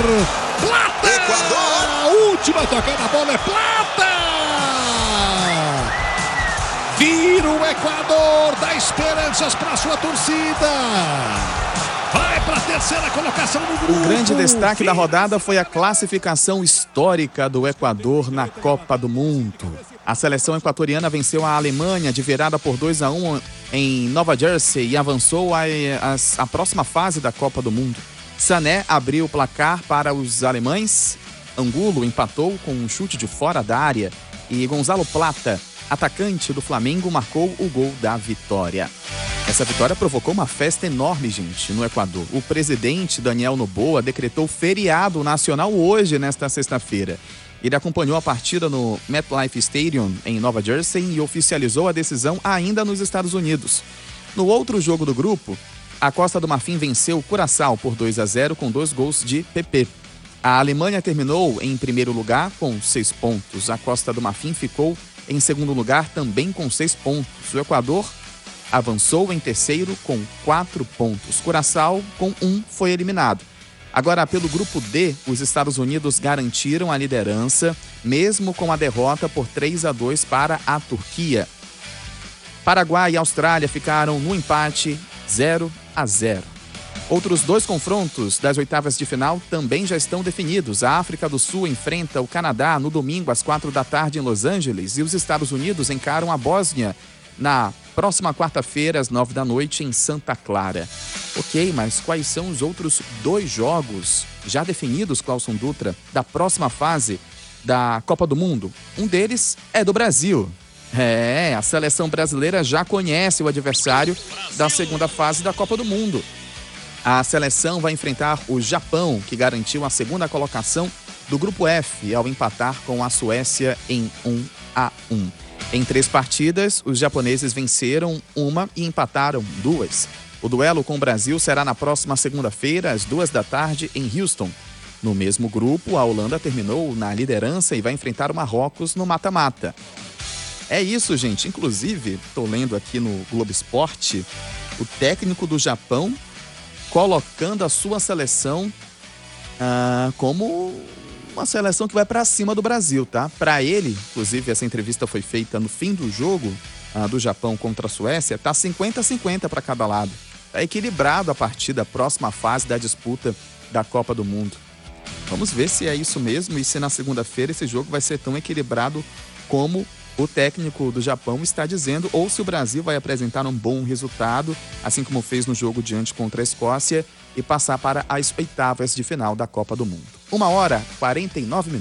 Plata! Equador! A última tocada na bola é Plata! Vira o Equador, dá esperanças para sua torcida. Vai para a terceira colocação no grupo. O grande destaque da rodada foi a classificação histórica do Equador na Copa do Mundo. A seleção equatoriana venceu a Alemanha de virada por 2-1 em Nova Jersey e avançou à próxima fase da Copa do Mundo. Sané abriu o placar para os alemães, Angulo empatou com um chute de fora da área e Gonzalo Plata, atacante do Flamengo, marcou o gol da vitória. Essa vitória provocou uma festa enorme, gente, no Equador. O presidente Daniel Noboa decretou feriado nacional hoje, nesta sexta-feira. Ele acompanhou a partida no MetLife Stadium, em Nova Jersey, e oficializou a decisão ainda nos Estados Unidos. No outro jogo do grupo, a Costa do Marfim venceu o Curaçao por 2-0 com 2 gols de PP. A Alemanha terminou em primeiro lugar com 6 pontos. A Costa do Marfim ficou em segundo lugar também com 6 pontos. O Equador avançou em terceiro com 4 pontos. Curaçao, com 1, foi eliminado. Agora, pelo grupo D, os Estados Unidos garantiram a liderança, mesmo com a derrota por 3-2 para a Turquia. Paraguai e Austrália ficaram no empate 0-0. Outros 2 confrontos das oitavas de final também já estão definidos. A África do Sul enfrenta o Canadá no domingo às 4 da tarde em Los Angeles e os Estados Unidos encaram a Bósnia na próxima quarta-feira às 9 da noite em Santa Clara. Ok, mas quais são os outros 2 jogos já definidos, Cláudio Dutra, da próxima fase da Copa do Mundo? Um deles é do Brasil. A seleção brasileira já conhece o adversário da segunda fase da Copa do Mundo. A seleção vai enfrentar o Japão, que garantiu a segunda colocação do Grupo F, ao empatar com a Suécia em 1-1. Em 3 partidas, os japoneses venceram 1 e empataram 2. O duelo com o Brasil será na próxima segunda-feira, às 2 da tarde, em Houston. No mesmo grupo, a Holanda terminou na liderança e vai enfrentar o Marrocos no mata-mata. É isso, gente. Inclusive, estou lendo aqui no Globo Esporte, o técnico do Japão colocando a sua seleção como uma seleção que vai para cima do Brasil, tá? Para ele, inclusive, essa entrevista foi feita no fim do jogo do Japão contra a Suécia, tá 50-50 para cada lado. Tá equilibrado a partida, a próxima fase da disputa da Copa do Mundo. Vamos ver se é isso mesmo e se na segunda-feira esse jogo vai ser tão equilibrado como o técnico do Japão está dizendo, ou se o Brasil vai apresentar um bom resultado, assim como fez no jogo diante contra a Escócia, e passar para as oitavas de final da Copa do Mundo. 1h49.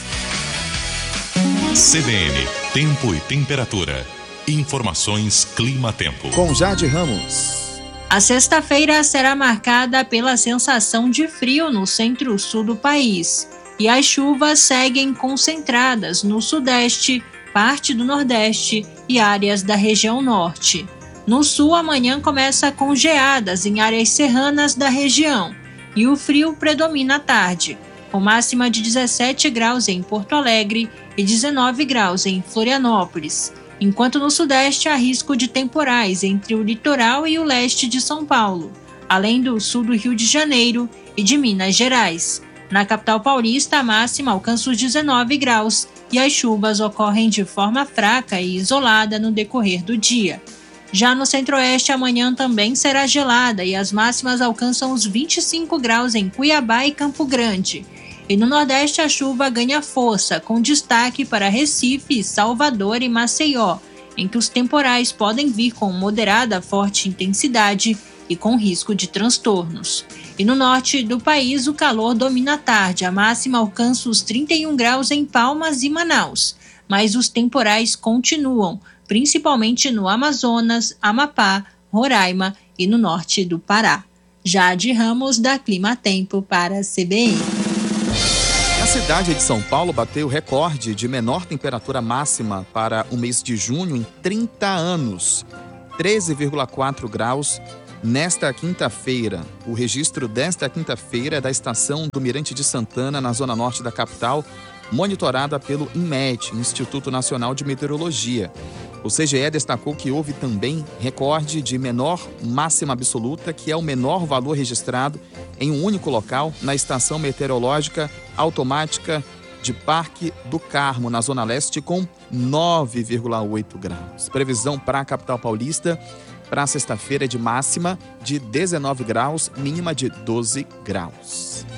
CBN, tempo e temperatura. Informações Clima-Tempo. Com Jade Ramos. A sexta-feira será marcada pela sensação de frio no centro-sul do país, e as chuvas seguem concentradas no sudeste, parte do nordeste e áreas da região norte. No sul, amanhã começa com geadas em áreas serranas da região e o frio predomina à tarde, com máxima de 17 graus em Porto Alegre e 19 graus em Florianópolis, enquanto no sudeste há risco de temporais entre o litoral e o leste de São Paulo, além do sul do Rio de Janeiro e de Minas Gerais. Na capital paulista, a máxima alcança os 19 graus e as chuvas ocorrem de forma fraca e isolada no decorrer do dia. Já no centro-oeste, amanhã também será gelada e as máximas alcançam os 25 graus em Cuiabá e Campo Grande. E no nordeste, a chuva ganha força, com destaque para Recife, Salvador e Maceió, em que os temporais podem vir com moderada a forte intensidade e com risco de transtornos. E no norte do país, o calor domina a tarde. A máxima alcança os 31 graus em Palmas e Manaus. Mas os temporais continuam, principalmente no Amazonas, Amapá, Roraima e no norte do Pará. Jade Ramos, da Clima-Tempo, para a CBN. A cidade de São Paulo bateu recorde de menor temperatura máxima para o mês de junho em 30 anos, 13,4 graus. Nesta quinta-feira, o registro desta quinta-feira é da estação do Mirante de Santana, na zona norte da capital, monitorada pelo INMET, Instituto Nacional de Meteorologia. O CGE destacou que houve também recorde de menor máxima absoluta, que é o menor valor registrado em um único local, na Estação Meteorológica Automática de Parque do Carmo, na Zona Leste, com 9,8 graus. Previsão para a capital paulista para sexta-feira de máxima de 19 graus, mínima de 12 graus.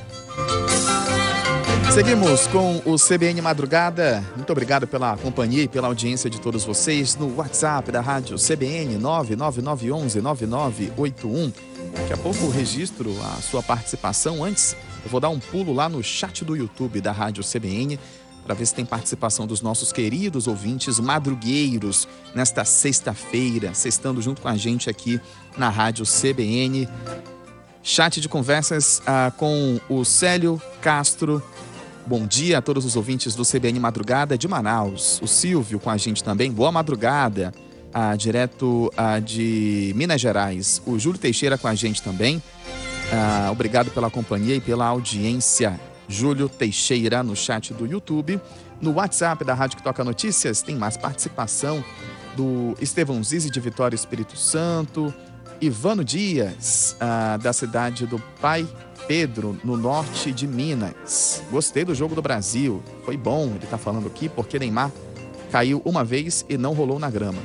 Seguimos com o CBN Madrugada. Muito obrigado pela companhia e pela audiência de todos vocês no WhatsApp da Rádio CBN 99911-9981. Daqui a pouco eu registro a sua participação. Antes, eu vou dar um pulo lá no chat do YouTube da Rádio CBN para ver se tem participação dos nossos queridos ouvintes madrugueiros nesta sexta-feira, sextando junto com a gente aqui na Rádio CBN. Chat de conversas com o Célio Castro. Bom dia a todos os ouvintes do CBN Madrugada de Manaus. O Silvio com a gente também. Boa madrugada, direto de Minas Gerais. O Júlio Teixeira com a gente também. Obrigado pela companhia e pela audiência. Júlio Teixeira no chat do YouTube. No WhatsApp da Rádio que Toca Notícias tem mais participação do Estevão Zizi de Vitória Espírito Santo. Ivano Dias, da cidade do Pai Pedro, no norte de Minas. Gostei do jogo do Brasil. Foi bom, ele tá falando aqui, porque Neymar caiu uma vez e não rolou na grama.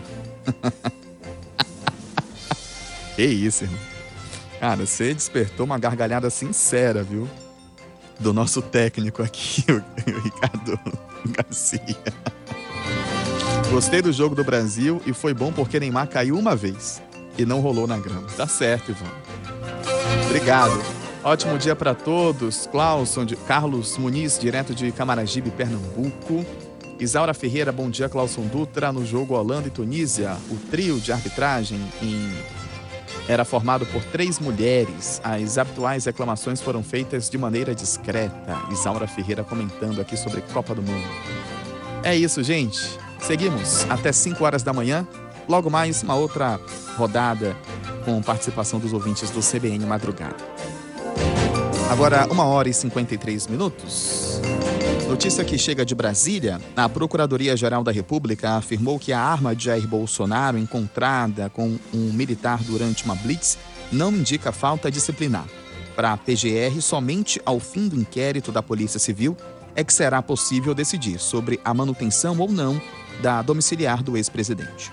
Que isso, irmão. Cara, você despertou uma gargalhada sincera, viu? Do nosso técnico aqui, o Ricardo Garcia. Gostei do jogo do Brasil e foi bom porque Neymar caiu uma vez e não rolou na grama. Tá certo, Ivan. Obrigado. Ótimo dia para todos. Carlos Muniz, direto de Camaragibe, Pernambuco. Isaura Ferreira, bom dia, Clauson Dutra. No jogo Holanda e Tunísia, o trio de arbitragem era formado por 3 mulheres. As habituais reclamações foram feitas de maneira discreta. Isaura Ferreira comentando aqui sobre Copa do Mundo. É isso, gente. Seguimos até 5 horas da manhã. Logo mais, uma outra rodada com participação dos ouvintes do CBN Madrugada. Agora, 1h53. Notícia que chega de Brasília. A Procuradoria-Geral da República afirmou que a arma de Jair Bolsonaro encontrada com um militar durante uma blitz não indica falta disciplinar. Para a PGR, somente ao fim do inquérito da Polícia Civil é que será possível decidir sobre a manutenção ou não da domiciliar do ex-presidente.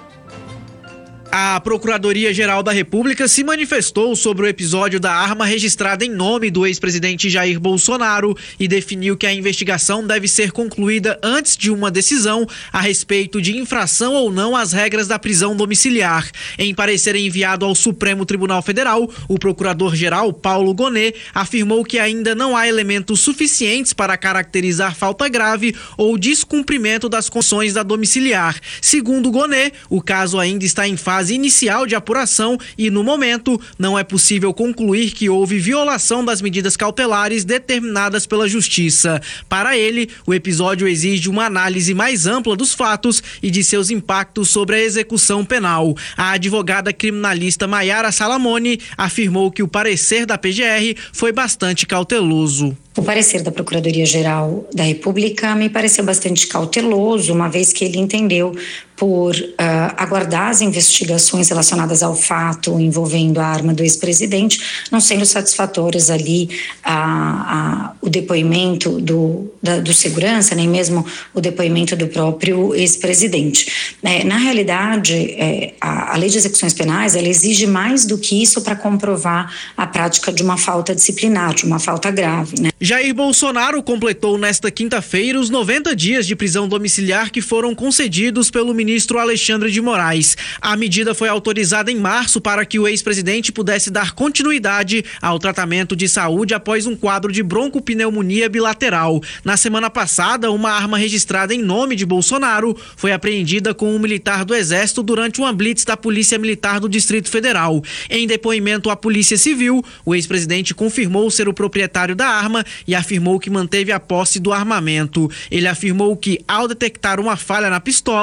A Procuradoria-Geral da República se manifestou sobre o episódio da arma registrada em nome do ex-presidente Jair Bolsonaro e definiu que a investigação deve ser concluída antes de uma decisão a respeito de infração ou não às regras da prisão domiciliar. Em parecer enviado ao Supremo Tribunal Federal, o procurador-geral Paulo Gonet afirmou que ainda não há elementos suficientes para caracterizar falta grave ou descumprimento das condições da domiciliar. Segundo Gonet, o caso ainda está em fase inicial de apuração e, no momento, não é possível concluir que houve violação das medidas cautelares determinadas pela Justiça. Para ele, o episódio exige uma análise mais ampla dos fatos e de seus impactos sobre a execução penal. A advogada criminalista Maiara Salamone afirmou que o parecer da PGR foi bastante cauteloso. O parecer da Procuradoria-Geral da República me pareceu bastante cauteloso, uma vez que ele entendeu por aguardar as investigações relacionadas ao fato envolvendo a arma do ex-presidente, não sendo satisfatórias ali o depoimento do segurança, nem mesmo o depoimento do próprio ex-presidente. Na realidade, a Lei de Execuções Penais, ela exige mais do que isso para comprovar a prática de uma falta disciplinar, de uma falta grave, né? Jair Bolsonaro completou nesta quinta-feira os 90 dias de prisão domiciliar que foram concedidos pelo ministro Alexandre de Moraes. A medida foi autorizada em março para que o ex-presidente pudesse dar continuidade ao tratamento de saúde após um quadro de broncopneumonia bilateral. Na semana passada, uma arma registrada em nome de Bolsonaro foi apreendida com um militar do Exército durante uma blitz da Polícia Militar do Distrito Federal. Em depoimento à Polícia Civil, o ex-presidente confirmou ser o proprietário da arma e afirmou que manteve a posse do armamento. Ele afirmou que, ao detectar uma falha na pistola, pediu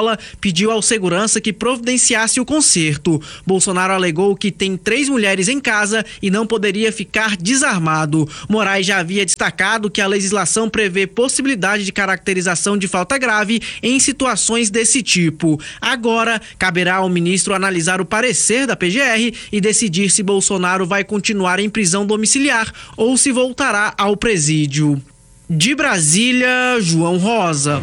pediu ao segurança que providenciasse o conserto. Bolsonaro alegou que tem 3 mulheres em casa e não poderia ficar desarmado. Moraes já havia destacado que a legislação prevê possibilidade de caracterização de falta grave em situações desse tipo. Agora, caberá ao ministro analisar o parecer da PGR e decidir se Bolsonaro vai continuar em prisão domiciliar ou se voltará ao presídio. De Brasília, João Rosa.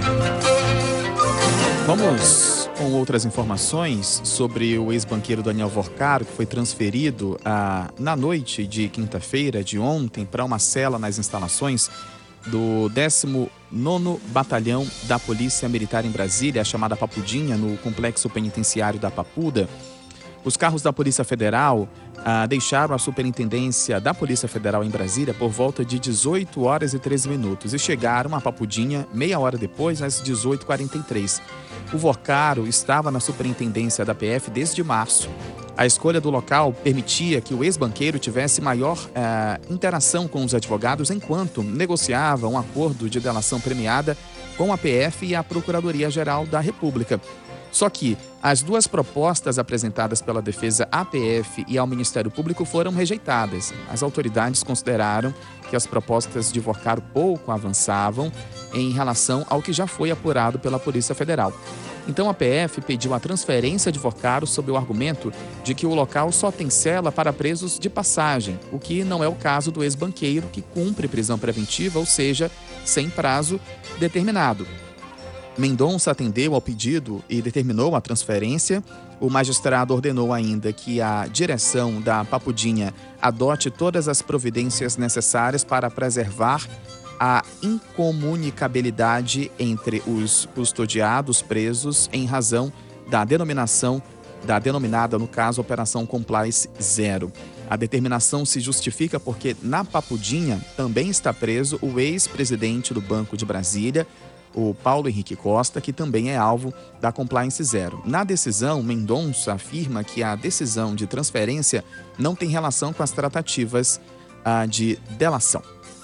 Vamos com outras informações sobre o ex-banqueiro Daniel Vorcaro, que foi transferido na noite de quinta-feira, de ontem, para uma cela nas instalações do 19º Batalhão da Polícia Militar em Brasília, a chamada Papudinha, no Complexo Penitenciário da Papuda. Os carros da Polícia Federal deixaram a Superintendência da Polícia Federal em Brasília por volta de 18 horas e 13 minutos e chegaram a Papudinha meia hora depois, às 18h43. O Vorcaro estava na Superintendência da PF desde março. A escolha do local permitia que o ex-banqueiro tivesse maior interação com os advogados enquanto negociava um acordo de delação premiada com a PF e a Procuradoria-Geral da República. Só que as 2 propostas apresentadas pela defesa à PF e ao Ministério Público foram rejeitadas. As autoridades consideraram que as propostas de Vorcaro pouco avançavam em relação ao que já foi apurado pela Polícia Federal. Então a PF pediu a transferência de Vorcaro sob o argumento de que o local só tem cela para presos de passagem, o que não é o caso do ex-banqueiro, que cumpre prisão preventiva, ou seja, sem prazo determinado. Mendonça atendeu ao pedido e determinou a transferência. O magistrado ordenou ainda que a direção da Papudinha adote todas as providências necessárias para preservar a incomunicabilidade entre os custodiados presos em razão da denominada, no caso, Operação Compliance Zero. A determinação se justifica porque na Papudinha também está preso o ex-presidente do Banco de Brasília, o Paulo Henrique Costa, que também é alvo da Compliance Zero. Na decisão, Mendonça afirma que a decisão de transferência não tem relação com as tratativas de delação.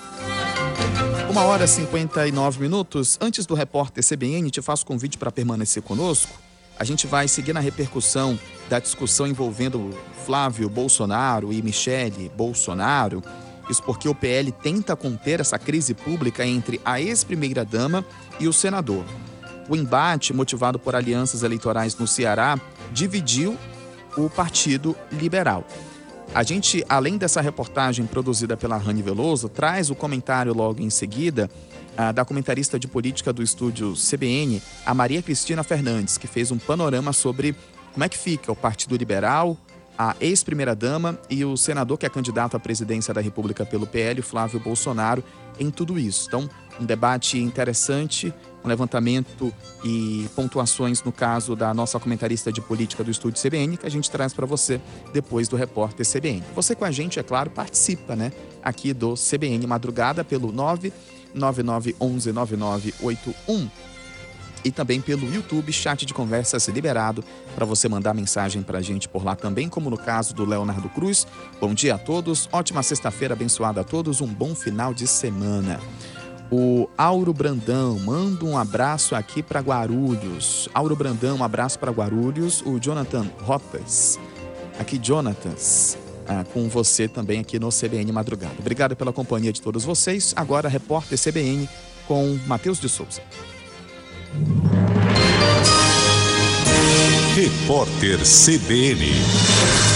1h59. Antes do repórter CBN, te faço convite para permanecer conosco. A gente vai seguir na repercussão da discussão envolvendo Flávio Bolsonaro e Michele Bolsonaro. Isso porque o PL tenta conter essa crise pública entre a ex-primeira-dama e o senador. O embate, motivado por alianças eleitorais no Ceará, dividiu o Partido Liberal. A gente, além dessa reportagem produzida pela Rani Veloso, traz o comentário logo em seguida da comentarista de política do estúdio CBN, a Maria Cristina Fernandes, que fez um panorama sobre como é que fica o Partido Liberal, a ex-primeira-dama e o senador que é candidato à presidência da República pelo PL, Flávio Bolsonaro, em tudo isso. Então, um debate interessante, um levantamento e pontuações no caso da nossa comentarista de política do estúdio CBN, que a gente traz para você depois do repórter CBN. Você com a gente, é claro, participa, aqui do CBN Madrugada pelo 999119981 e também pelo YouTube, chat de conversas liberado para você mandar mensagem para a gente por lá também, como no caso do Leonardo Cruz. Bom dia a todos, ótima sexta-feira abençoada a todos, um bom final de semana. O Auro Brandão, manda um abraço aqui para Guarulhos. Auro Brandão, um abraço para Guarulhos. O Jonathan Rotas, aqui Jonatas, com você também aqui no CBN Madrugada. Obrigado pela companhia de todos vocês. Agora, repórter CBN com Matheus de Souza. Repórter CBN.